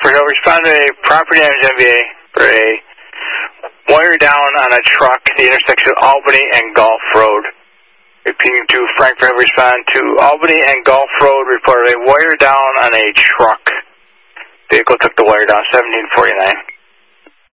Respond to a property damage MVA for a wire down on a truck at the intersection of Albany and Gulf Road. Repeating to Frankfurt, respond to Albany and Gulf Road, reported a wire down on a truck. Vehicle took the wire down, 1749.